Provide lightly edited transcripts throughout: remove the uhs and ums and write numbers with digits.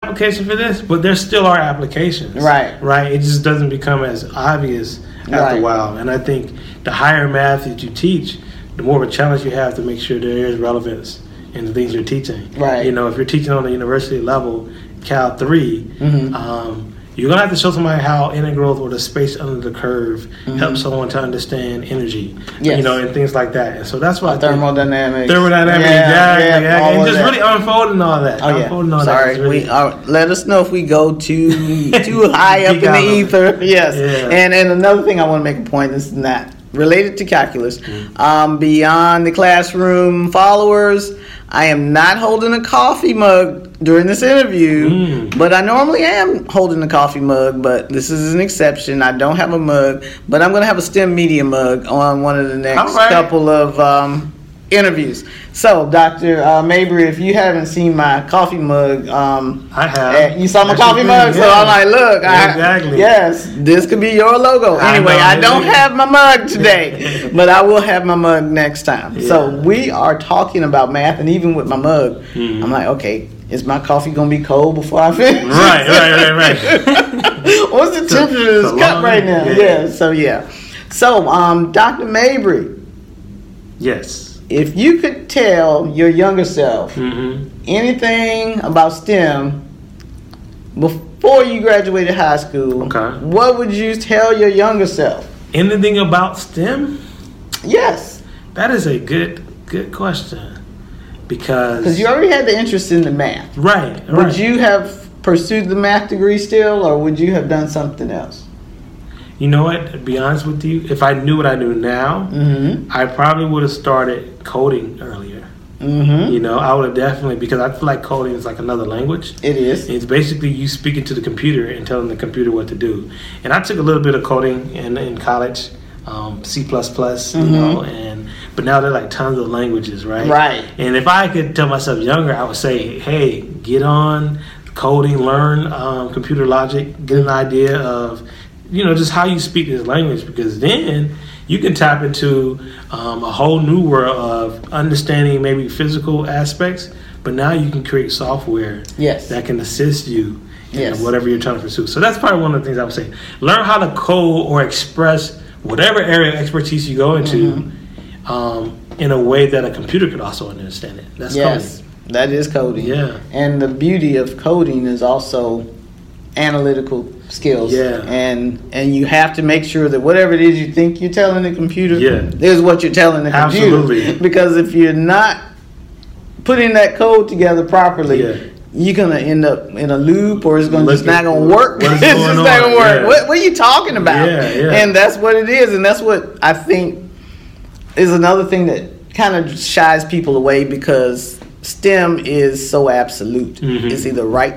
application for this, but there still are applications. Right. Right. It just doesn't become as obvious after a while. And I think the higher math that you teach, the more of a challenge you have to make sure there is relevance in the things you're teaching. Right. You know, if you're teaching on a university level, Cal 3, you're going to have to show somebody how integral or the space under the curve helps someone to understand energy, you know, and things like that. And so that's why thermodynamics. Exactly. And just really unfolding all that. Sorry, let us know if we go too high up in the ether. Yes. Yeah. And another thing I want to make a point, this is not related to calculus. Beyond the classroom followers, I am not holding a coffee mug during this interview, but I normally am holding a coffee mug, but this is an exception. I don't have a mug, but I'm going to have a STEM media mug on one of the next couple of interviews. So, Dr. Mabry, if you haven't seen my coffee mug, I have. You saw my coffee mug, so I'm like, look, yes, this could be your logo. Anyway, I don't have my mug today, but I will have my mug next time. Yeah. So we are talking about math, and even with my mug, I'm like, okay, is my coffee gonna be cold before I finish? Right. What's the temperature of this cup right now? So, Dr. Mabry. Yes. If you could tell your younger self anything about STEM before you graduated high school, what would you tell your younger self? Anything about STEM? Yes. That is a good question. Because you already had the interest in the math. Right. Would you have pursued the math degree still, or would you have done something else? You know what? To be honest with you, if I knew what I knew now, I probably would have started coding earlier. You know, I would have definitely, because I feel like coding is like another language. It is. It's basically you speaking to the computer and telling the computer what to do. And I took a little bit of coding in college, C++, you know, but now they're like tons of languages, right? Right. And if I could tell myself younger, I would say, hey, get on coding, learn computer logic, get an idea of, you know, just how you speak this language, because then you can tap into a whole new world of understanding maybe physical aspects, but now you can create software that can assist you in whatever you're trying to pursue. So that's probably one of the things I would say. Learn how to code or express whatever area of expertise you go into in a way that a computer could also understand it. That's coding. That is coding. Yeah. And the beauty of coding is also analytical skills, and you have to make sure that whatever it is you think you're telling the computer is what you're telling the computer. Because if you're not putting that code together properly, you're gonna end up in a loop, or it's gonna just not gonna work. It's just not gonna work. What are you talking about? And that's what it is, and that's what I think is another thing that kind of shies people away, because STEM is so absolute. It's either right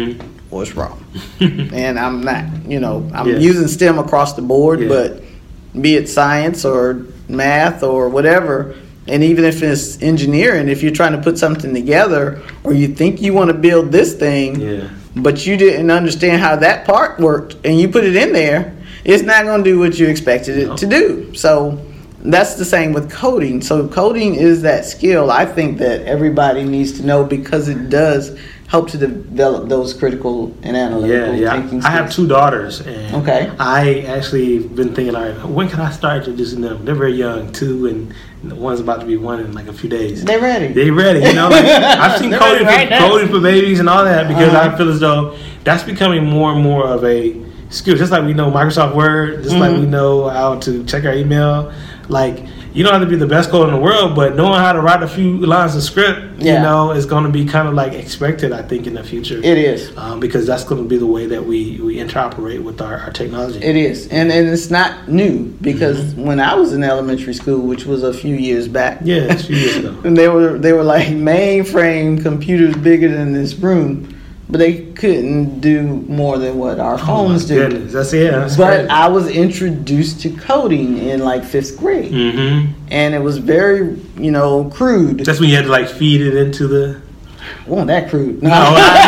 or it's wrong. And I'm not, you know, I'm using STEM across the board, but be it science or math or whatever, and even if it's engineering, if you're trying to put something together, or you think you want to build this thing, but you didn't understand how that part worked, and you put it in there, it's not going to do what you expected it to do. So that's the same with coding. So coding is that skill I think that everybody needs to know, because it does help to develop those critical and analytical thinking skills. I have two daughters, and I actually been thinking, all right, when can I start introducing them? They're very young, 2, and one's about to be 1 in like a few days. They're ready, you know. Like, I've seen coding for babies and all that, because I feel as though that's becoming more and more of a skill. Just like we know Microsoft Word, just like we know how to check our email. Like, you don't have to be the best coder in the world, but knowing how to write a few lines of script, you know, is going to be kind of like expected, I think, in the future. It is. Because that's going to be the way that we interoperate with our technology. It is. And it's not new, because when I was in elementary school, which was a few years back. Yeah, a few years ago. And they were like mainframe computers bigger than this room. But they couldn't do more than what our phones do. Goodness. That's crazy. But I was introduced to coding in like 5th grade. And it was very, you know, crude. That's when you had to like feed it into the... It wasn't that crude. No,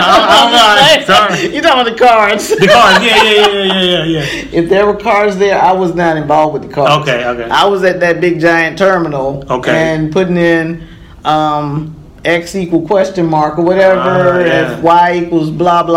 I'm sorry. You're talking about the cards. The cards, yeah. If there were cards there, I was not involved with the cards. Okay. I was at that big giant terminal and putting in... X equal question mark or whatever, if Y equals blah blah.